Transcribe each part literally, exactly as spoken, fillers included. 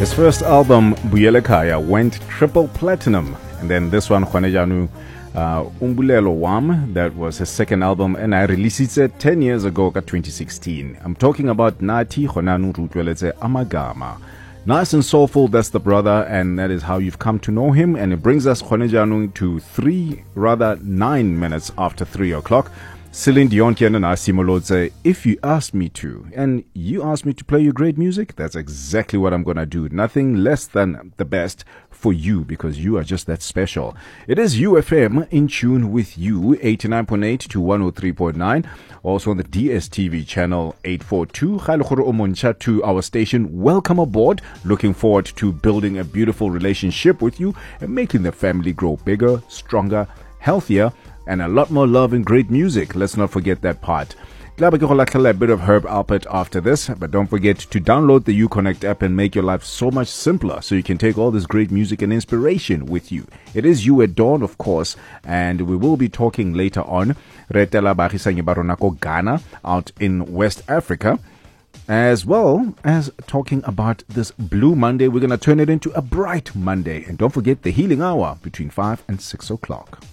His first album, Buyelekaya, went triple platinum. And then this one, Khwanejanu, uh, Umbulelo Wam, that was his second album, and I released it ten years ago, twenty sixteen. I'm talking about Nathi Khonanu Rutweletse Amagama. Nice and soulful, that's the brother, and that is how you've come to know him. And it brings us Khwanejanu to three, rather nine minutes after three o'clock. Celine Dion and Simolodze, if you asked me to, and you asked me to play you great music, that's exactly what I'm going to do. Nothing less than the best for you, because you are just that special. It is U F M in tune with you, eighty-nine point eight to one oh three point nine. Also on the D S T V channel eight forty-two. Omoncha to our station. Welcome aboard. Looking forward to building a beautiful relationship with you and making the family grow bigger, stronger, healthier, and a lot more love and great music. Let's not forget that part. A bit of Herb Alpert after this, but don't forget to download the Uconnect app and make your life so much simpler so you can take all this great music and inspiration with you. It is You at Dawn, of course, and we will be talking later on Retela Bagisanye Baronako Ghana out in West Africa, as well as talking about this Blue Monday. We're going to turn it into a bright Monday. And don't forget the Healing Hour between five and six o'clock.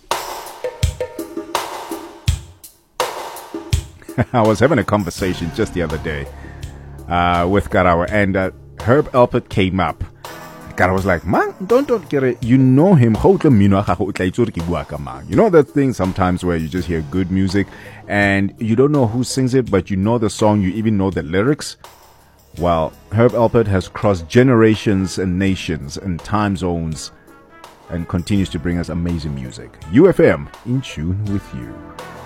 I was having a conversation just the other day uh, with Karawa, and uh, Herb Alpert came up. Karawa was like, man, don't, don't get it. You know him. You know that thing sometimes where you just hear good music and you don't know who sings it, but you know the song, you even know the lyrics. Well, Herb Alpert has crossed generations and nations and time zones and continues to bring us amazing music. U F M in tune with you.